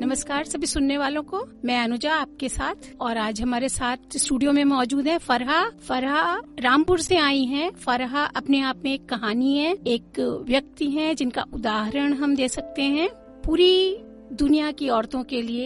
नमस्कार सभी सुनने वालों को। मैं अनुजा आपके साथ, और आज हमारे साथ स्टूडियो में मौजूद है फरहा रामपुर से आई हैं। फरहा अपने आप में एक कहानी है, एक व्यक्ति है जिनका उदाहरण हम दे सकते हैं पूरी दुनिया की औरतों के लिए।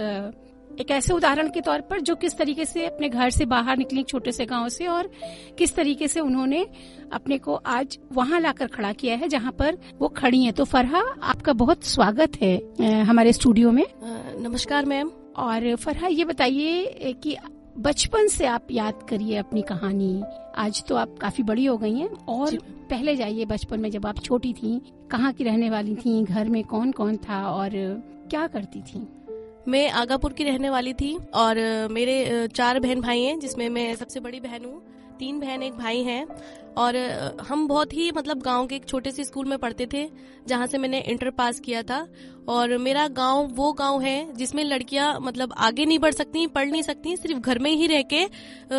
एक ऐसे उदाहरण के तौर पर जो किस तरीके से अपने घर से बाहर निकली छोटे से गांव से, और किस तरीके से उन्होंने अपने को आज वहां लाकर खड़ा किया है जहां पर वो खड़ी हैं। तो फरहा, आपका बहुत स्वागत है हमारे स्टूडियो में। नमस्कार मैम। और फरहा, ये बताइए कि बचपन से आप याद करिए अपनी कहानी। आज तो आप काफी बड़ी हो गई हैं, और पहले जाइए बचपन में जब आप छोटी थी, कहाँ की रहने वाली थी, घर में कौन कौन था और क्या करती थी? मैं आगापुर की रहने वाली थी, और मेरे 4 बहन भाई हैं, जिसमें मैं सबसे बड़ी बहन हूँ। 3 बहन 1 भाई हैं, और हम बहुत ही गांव के एक छोटे से स्कूल में पढ़ते थे, जहाँ से मैंने इंटर पास किया था। और मेरा गांव वो गांव है जिसमें लड़कियां आगे नहीं बढ़ सकती, पढ़ नहीं सकती, सिर्फ घर में ही रह के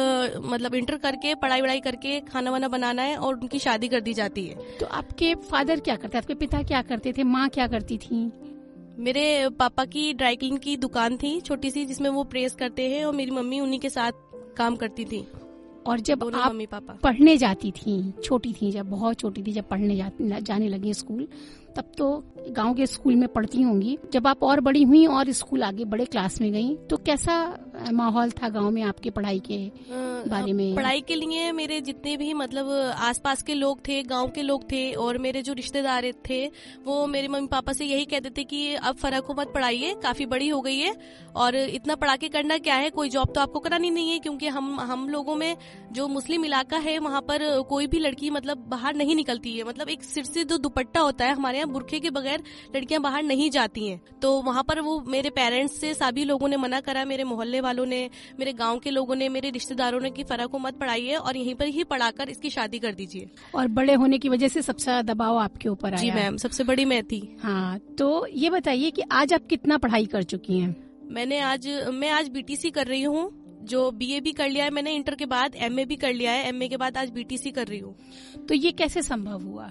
इंटर करके पढ़ाई करके खाना वाना बनाना है और उनकी शादी कर दी जाती है। तो आपके फादर क्या करते, आपके पिता क्या करते थे, माँ क्या करती थी? मेरे पापा की ड्राई क्लीन की दुकान थी छोटी सी, जिसमें वो प्रेस करते हैं, और मेरी मम्मी उन्हीं के साथ काम करती थी। और जब आप मम्मी पापा पढ़ने जाती थी, छोटी थी, जब बहुत छोटी थी, जब पढ़ने जाने लगी स्कूल, तब तो गांव के स्कूल में पढ़ती होंगी। जब आप और बड़ी हुई और स्कूल आगे बड़े क्लास में गई, तो कैसा माहौल था गांव में आपके पढ़ाई के बारे में? पढ़ाई के लिए मेरे जितने भी आसपास के लोग थे, गांव के लोग थे, और मेरे जो रिश्तेदार थे, वो मेरे मम्मी पापा से यही कहते थे कि अब फरहा को मत पढ़ाइए, काफी बड़ी हो गई है, और इतना पढ़ा के करना क्या है, कोई जॉब तो आपको करानी नहीं है। क्योंकि हम लोगों में जो मुस्लिम इलाका है, वहाँ पर कोई भी लड़की बाहर नहीं निकलती है। एक सिर से जो दुपट्टा होता है, हमारे यहाँ बुरखे के बगैर लड़कियां बाहर नहीं जाती हैं। तो वहाँ पर वो मेरे पेरेंट्स से सभी लोगों ने मना करा, मेरे मोहल्ले वालों ने, मेरे गांव के लोगों ने, मेरे रिश्तेदारों ने, कि फरहा को मत पढ़ाइए और यहीं पर ही पढ़ाकर इसकी शादी कर दीजिए। और बड़े होने की वजह से सबसे दबाव आपके ऊपर आया? जी मैम, सबसे बड़ी मैं थी। हाँ, तो ये बताइए कि आज आप कितना पढ़ाई कर चुकी हैं? मैं आज बीटीसी कर रही हूँ, जो बीए भी कर लिया है मैंने, इंटर के बाद एमए भी कर लिया है, एमए के बाद आज बीटीसी कर रही हूँ। तो ये कैसे संभव हुआ?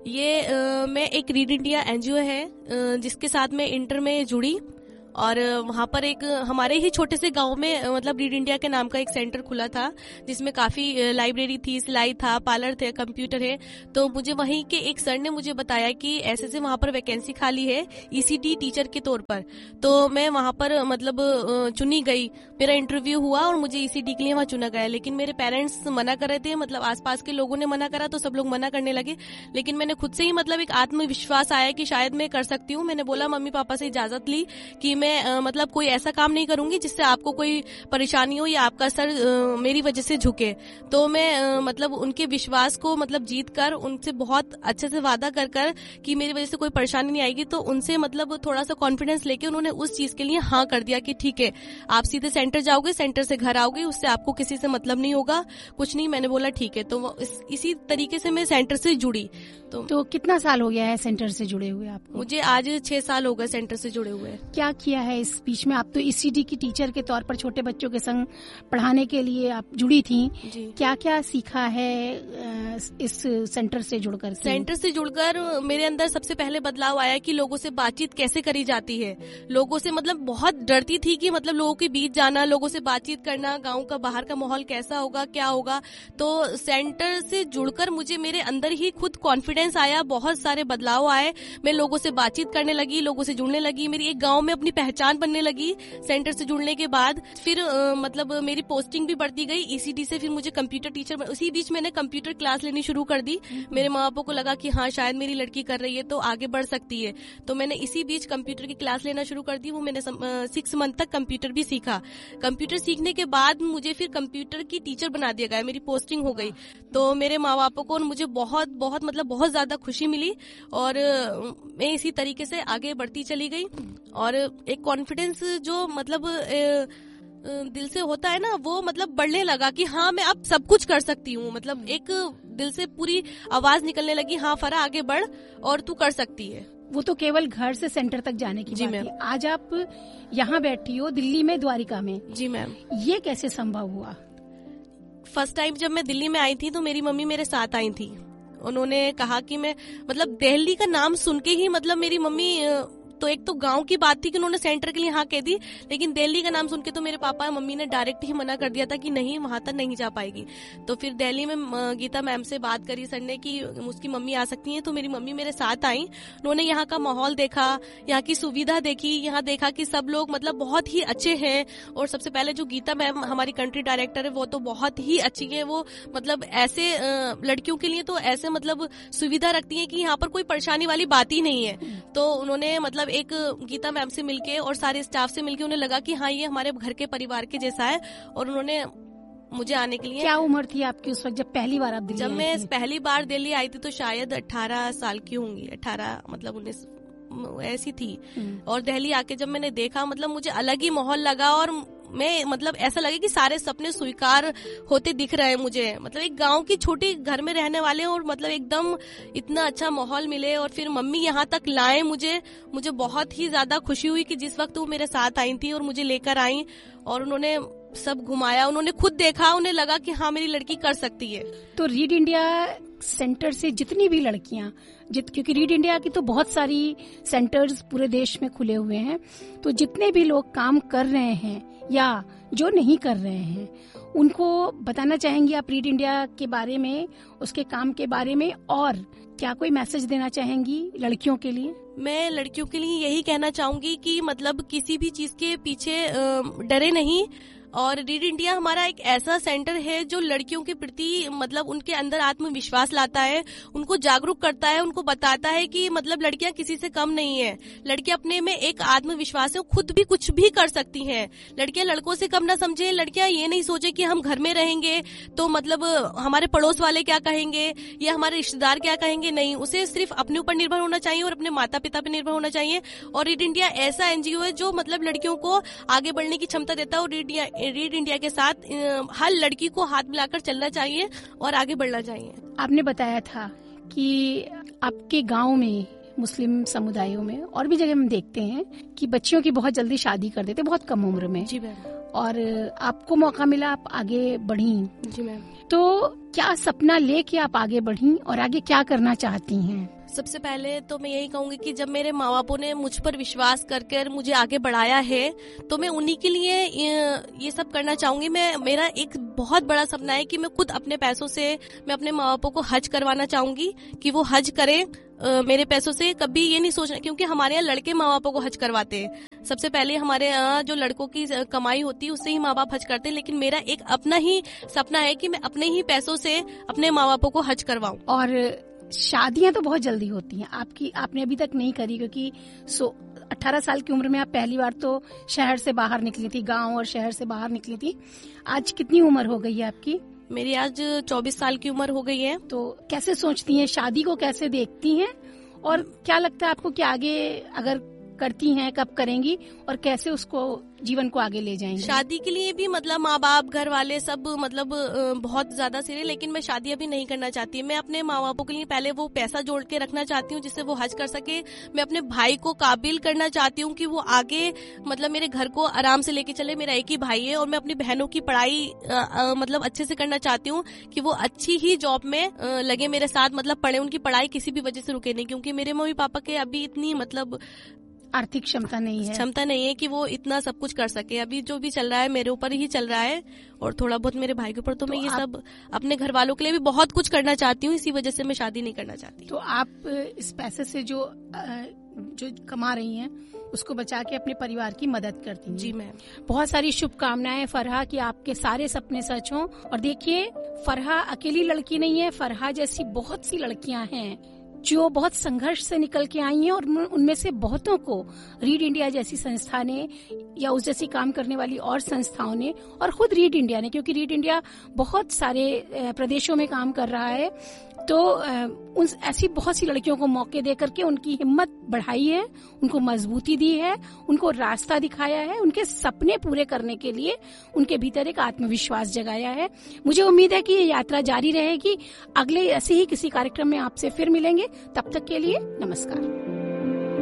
ये मैं एक रीड इंडिया एनजीओ है जिसके साथ मैं इंटर में जुड़ी, और वहाँ पर एक हमारे ही छोटे से गांव में रीड इंडिया के नाम का एक सेंटर खुला था, जिसमें काफी लाइब्रेरी थी, सिलाई था, पार्लर थे, कंप्यूटर है। तो मुझे वहीं के एक सर ने मुझे बताया कि ऐसे वहाँ पर वैकेंसी खाली है ईसीडी टीचर के तौर पर। तो मैं वहाँ पर चुनी गई, मेरा इंटरव्यू हुआ और मुझे ईसीडी के लिए वहाँ चुना गया। लेकिन मेरे पेरेंट्स मना कर रहे थे, आसपास के लोगों ने मना करा, तो सब लोग मना करने लगे। लेकिन मैंने खुद से ही एक आत्मविश्वास आया कि शायद मैं कर सकती हूँ। मैंने बोला, मम्मी पापा से इजाजत ली कि मैं कोई ऐसा काम नहीं करूंगी जिससे आपको कोई परेशानी हो या आपका सर मेरी वजह से झुके। तो मैं उनके विश्वास को जीत कर, उनसे बहुत अच्छे से वादा कर कि मेरी वजह से कोई परेशानी नहीं आएगी, तो उनसे थोड़ा सा कॉन्फिडेंस लेके उन्होंने उस चीज के लिए हाँ कर दिया कि ठीक है, आप सीधे सेंटर जाओगे, सेंटर से घर आओगे, उससे आपको किसी से मतलब नहीं होगा, कुछ नहीं। मैंने बोला ठीक है। तो इसी तरीके से मैं सेंटर से जुड़ी। तो कितना साल हो गया है सेंटर से जुड़े हुए आपको? मुझे आज 6 साल हो गए सेंटर से जुड़े हुए। क्या किया है इस बीच में? आप तो ईसीडी की टीचर के तौर पर छोटे बच्चों के संग पढ़ाने के लिए आप जुड़ी थी, क्या क्या सीखा है इस सेंटर से जुड़कर? सेंटर से जुड़कर मेरे अंदर सबसे पहले बदलाव आया कि लोगों से बातचीत कैसे करी जाती है। लोगों से बहुत डरती थी कि लोगों के बीच जाना, लोगों से बातचीत करना, गांव का बाहर का माहौल कैसा होगा, क्या होगा। तो सेंटर से जुड़कर मुझे मेरे अंदर ही खुद कॉन्फिडेंस आया, बहुत सारे बदलाव आए। मैं लोगों से बातचीत करने लगी, लोगों से जुड़ने लगी, मेरी एक गांव में अपनी पहचान बनने लगी सेंटर से जुड़ने के बाद। फिर मेरी पोस्टिंग भी बढ़ती गई ईसीडी से, फिर मुझे कंप्यूटर टीचर, उसी बीच मैंने कंप्यूटर क्लास लेनी शुरू कर दी। मेरे माँ बापों को लगा कि हाँ, शायद मेरी लड़की कर रही है तो आगे बढ़ सकती है। तो मैंने इसी बीच कंप्यूटर की क्लास लेना शुरू कर दी। वो मैंने 6 मंथ तक कंप्यूटर भी सीखा। कंप्यूटर सीखने के बाद मुझे फिर कंप्यूटर की टीचर बना दिया गया, मेरी पोस्टिंग हो गई। तो मेरे माँ बापों को मुझे बहुत ज्यादा खुशी मिली, और मैं इसी तरीके से आगे बढ़ती चली गई। और एक कॉन्फिडेंस जो दिल से होता है ना, वो बढ़ने लगा कि हाँ, मैं अब सब कुछ कर सकती हूँ। एक दिल से पूरी आवाज निकलने लगी, हाँ फरहा आगे बढ़ और तू कर सकती है। वो तो केवल घर से सेंटर तक जाने की बात है। आज आप यहाँ बैठी हो दिल्ली में, द्वारिका में। जी मैम। ये कैसे संभव हुआ? फर्स्ट टाइम जब मैं दिल्ली में आई थी तो मेरी मम्मी मेरे साथ आई थी। उन्होंने कहा कि मैं दिल्ली का नाम सुन के ही मेरी मम्मी तो एक तो गांव की बात थी कि उन्होंने सेंटर के लिए हाँ कह दी, लेकिन दिल्ली का नाम सुन के तो मेरे पापा मम्मी ने डायरेक्ट ही मना कर दिया था कि नहीं, वहां तक नहीं जा पाएगी। तो फिर दिल्ली में गीता मैम से बात करी सर ने कि उसकी मम्मी आ सकती है, तो मेरी मम्मी मेरे साथ आई। उन्होंने यहाँ का माहौल देखा, यहाँ की सुविधा देखी, यहाँ देखा कि सब लोग मतलब बहुत ही अच्छे हैं। और सबसे पहले जो गीता मैम हमारी कंट्री डायरेक्टर है वो तो बहुत ही अच्छी है। वो मतलब ऐसे लड़कियों के लिए तो ऐसे मतलब सुविधा रखती है कि यहाँ पर कोई परेशानी वाली बात ही नहीं है। तो उन्होंने मतलब एक गीता मैम से मिलके और सारे स्टाफ से मिलके उन्हें लगा कि हाँ ये हमारे घर के परिवार के जैसा है, और उन्होंने मुझे आने के लिए। क्या उम्र थी आपकी उस वक्त जब पहली बार आप दिल्ली जब मैं पहली बार दिल्ली आई थी तो शायद 18 साल की होंगी, 18 मतलब 19 ऐसी थी। और दिल्ली आके जब मैंने देखा मतलब मुझे अलग ही माहौल लगा, और मैं मतलब ऐसा लगे कि सारे सपने स्वीकार होते दिख रहे हैं मुझे। मतलब एक गांव की छोटी घर में रहने वाले और मतलब एकदम इतना अच्छा माहौल मिले, और फिर मम्मी यहाँ तक लाए मुझे बहुत ही ज्यादा खुशी हुई कि जिस वक्त वो मेरे साथ आई थी और मुझे लेकर आई और उन्होंने सब घुमाया, उन्होंने खुद देखा, उन्हें लगा कि हाँ मेरी लड़की कर सकती है। तो रीड इंडिया सेंटर से जितनी भी लड़कियां क्योंकि रीड इंडिया की तो बहुत सारी सेंटर्स पूरे देश में खुले हुए हैं, तो जितने भी लोग काम कर रहे हैं या जो नहीं कर रहे हैं उनको बताना चाहेंगी आप रीड इंडिया के बारे में, उसके काम के बारे में, और क्या कोई मैसेज देना चाहेंगी लड़कियों के लिए? मैं लड़कियों के लिए यही कहना चाहूंगी कि मतलब किसी भी चीज के पीछे डरे नहीं। और रीड इंडिया हमारा एक ऐसा सेंटर है जो लड़कियों के प्रति मतलब उनके अंदर आत्मविश्वास लाता है, उनको जागरूक करता है, उनको बताता है कि मतलब लड़कियां किसी से कम नहीं है, लड़कियां अपने में एक आत्मविश्वास है, खुद भी कुछ भी कर सकती हैं। लड़कियां लड़कों से कम ना समझे, लड़कियां ये नहीं सोचे कि हम घर में रहेंगे तो मतलब हमारे पड़ोस वाले क्या कहेंगे या हमारे रिश्तेदार क्या कहेंगे, नहीं, उसे सिर्फ अपने ऊपर निर्भर होना चाहिए और अपने माता पिता पर निर्भर होना चाहिए। और रीड इंडिया ऐसा एनजीओ है जो मतलब लड़कियों को आगे बढ़ने की क्षमता देता है, और रीड इंडिया के साथ हर लड़की को हाथ मिलाकर चलना चाहिए और आगे बढ़ना चाहिए। आपने बताया था कि आपके गांव में मुस्लिम समुदायों में और भी जगह हम देखते हैं कि बच्चियों की बहुत जल्दी शादी कर देते, बहुत कम उम्र में। जी मैम। और आपको मौका मिला, आप आगे बढ़ी। जी मैम। तो क्या सपना लेके आप आगे बढ़ी और आगे क्या करना चाहती हैं? सबसे पहले तो मैं यही कहूंगी कि जब मेरे माँ बापों ने मुझ पर विश्वास करके मुझे आगे बढ़ाया है तो मैं उन्हीं के लिए ये सब करना चाहूंगी। मेरा एक बहुत बड़ा सपना है कि मैं खुद अपने पैसों से मैं अपने माँ बापों को हज करवाना चाहूंगी, कि वो हज करें मेरे पैसों से। कभी ये नहीं सोचना, क्योंकि हमारे यहाँ लड़के माँ बापों को हज करवाते हैं। सबसे पहले हमारे यहाँ जो लड़कों की कमाई होती है उससे ही माँ बाप हज करते हैं, लेकिन मेरा एक अपना ही सपना है कि मैं अपने ही पैसों से अपने माँ बापों को हज करवाऊं। और शादियां तो बहुत जल्दी होती हैं, आपने अभी तक नहीं करी, क्योंकि 18 साल की उम्र में आप पहली बार तो शहर से बाहर निकली थी, गांव और शहर से बाहर निकली थी। आज कितनी उम्र हो गई है आपकी? मेरी आज 24 साल की उम्र हो गई है। तो कैसे सोचती हैं, शादी को कैसे देखती हैं, और क्या लगता है आपको कि आगे अगर करती हैं कब करेंगी और कैसे उसको जीवन को आगे ले जाएंगे? शादी के लिए भी मतलब माँ बाप घर वाले सब मतलब बहुत ज्यादा सीरियस, लेकिन मैं शादी अभी नहीं करना चाहती। मैं अपने माँ बापों के लिए पहले वो पैसा जोड़ के रखना चाहती हूँ जिससे वो हज कर सके। मैं अपने भाई को काबिल करना चाहती हूँ कि वो आगे मतलब मेरे घर को आराम से लेके चले। मेरा एक ही भाई है और मैं अपनी बहनों की पढ़ाई मतलब अच्छे से करना चाहती हूँ कि वो अच्छी ही जॉब में लगे मेरे साथ, मतलब पढ़े, उनकी पढ़ाई किसी भी वजह से रुके नहीं, क्योंकि मेरे मम्मी पापा के अभी इतनी मतलब आर्थिक क्षमता नहीं है कि वो इतना सब कुछ कर सके। अभी जो भी चल रहा है मेरे ऊपर ही चल रहा है और थोड़ा बहुत मेरे भाई के ऊपर। तो मैं ये सब अपने घर वालों के लिए भी बहुत कुछ करना चाहती हूँ, इसी वजह से मैं शादी नहीं करना चाहती। तो आप इस पैसे से जो कमा रही हैं उसको बचा के अपने परिवार की मदद करती हैं। जी मैम। बहुत सारी शुभकामनाएं फरहा कि आपके सारे सपने सच हों। और देखिए, फरहा अकेली लड़की नहीं है, फरहा जैसी बहुत सी लड़कियां हैं जो बहुत संघर्ष से निकल के आई हैं, और उनमें से बहुतों को रीड इंडिया जैसी संस्था ने या उस जैसी काम करने वाली और संस्थाओं ने और खुद रीड इंडिया ने, क्योंकि रीड इंडिया बहुत सारे प्रदेशों में काम कर रहा है, तो उन ऐसी बहुत सी लड़कियों को मौके दे करके उनकी हिम्मत बढ़ाई है, उनको मजबूती दी है, उनको रास्ता दिखाया है, उनके सपने पूरे करने के लिए उनके भीतर एक आत्मविश्वास जगाया है। मुझे उम्मीद है कि ये यात्रा जारी रहेगी। अगले ऐसे ही किसी कार्यक्रम में आपसे फिर मिलेंगे। तब तक के लिए नमस्कार।